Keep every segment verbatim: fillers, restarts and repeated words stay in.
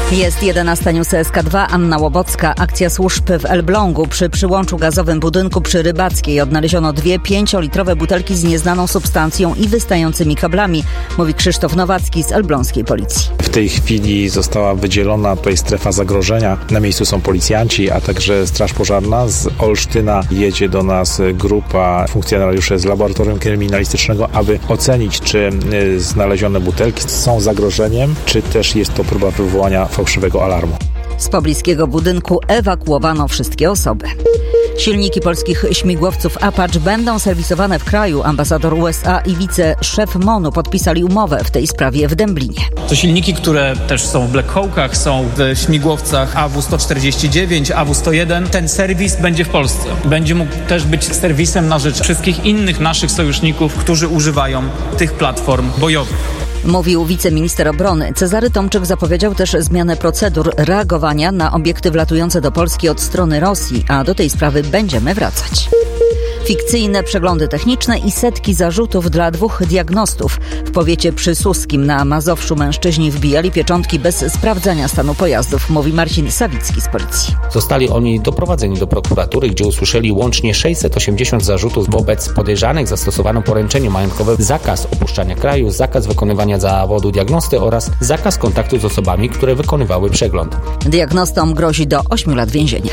Jest jedenasta News S K dwa, Anna Łobocka. Akcja służb w Elblągu. Przy przyłączu gazowym budynku przy Rybackiej odnaleziono dwie pięciolitrowe butelki z nieznaną substancją i wystającymi kablami, mówi Krzysztof Nowacki z elbląskiej policji. W tej chwili została wydzielona tutaj strefa zagrożenia. Na miejscu są policjanci, a także straż pożarna. Z Olsztyna jedzie do nas grupa funkcjonariuszy z laboratorium kryminalistycznego, aby ocenić, czy znalezione butelki są zagrożeniem, czy też jest to próba wywołania fałszywego alarmu. Z pobliskiego budynku ewakuowano wszystkie osoby. Silniki polskich śmigłowców Apache będą serwisowane w kraju. Ambasador U S A i wiceszef MONU podpisali umowę w tej sprawie w Dęblinie. To silniki, które też są w Black Hawk'ach, są w śmigłowcach A W sto czterdzieści dziewięć, A W sto jeden. Ten serwis będzie w Polsce. Będzie mógł też być serwisem na rzecz wszystkich innych naszych sojuszników, którzy używają tych platform bojowych. Mówił wiceminister obrony. Cezary Tomczyk zapowiedział też zmianę procedur reagowania na obiekty wlatujące do Polski od strony Rosji, a do tej sprawy będziemy wracać. Fikcyjne przeglądy techniczne i setki zarzutów dla dwóch diagnostów. W powiecie przysuskim na Mazowszu mężczyźni wbijali pieczątki bez sprawdzania stanu pojazdów, mówi Marcin Sawicki z policji. Zostali oni doprowadzeni do prokuratury, gdzie usłyszeli łącznie sześćset osiemdziesiąt zarzutów. Wobec podejrzanych zastosowano poręczenie majątkowe, zakaz opuszczania kraju, zakaz wykonywania zawodu diagnosty oraz zakaz kontaktu z osobami, które wykonywały przegląd. Diagnostom grozi do ośmiu lat więzienia.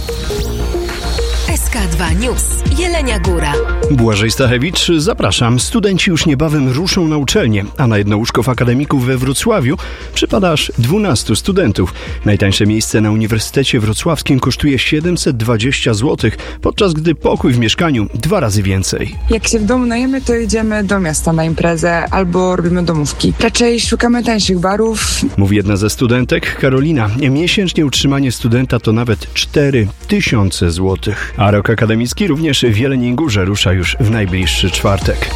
S K dwa News. Jelenia Góra. Błażej Stachewicz, zapraszam. Studenci już niebawem ruszą na uczelnię, a na jedno łóżko w akademików we Wrocławiu przypada aż dwunastu studentów. Najtańsze miejsce na Uniwersytecie Wrocławskim kosztuje siedemset dwadzieścia złotych, podczas gdy pokój w mieszkaniu dwa razy więcej. Jak się w domu najemy, to jedziemy do miasta na imprezę albo robimy domówki. Raczej szukamy tańszych barów. Mówi jedna ze studentek, Karolina. Miesięcznie utrzymanie studenta to nawet cztery tysiące złotych. A rok akademicki również w Jeleniej Górze rusza już w najbliższy czwartek.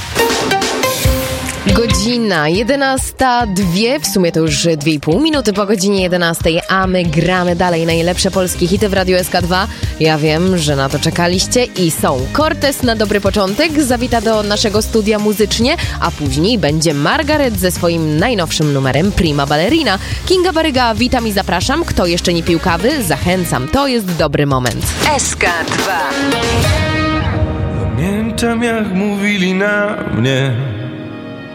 Godzina jedenasta, dwie, w sumie to już dwie i pół minuty po godzinie jedenastej, a my gramy dalej najlepsze polskie hity w Radiu S K dwa. Ja wiem, że na to czekaliście i są. Cortez na dobry początek zawita do naszego studia muzycznie, a później będzie Margaret ze swoim najnowszym numerem Prima Ballerina. Kinga Baryga, witam i zapraszam. Kto jeszcze nie pił kawy, zachęcam. To jest dobry moment. S K dwa. Pamiętam, jak mówili na mnie,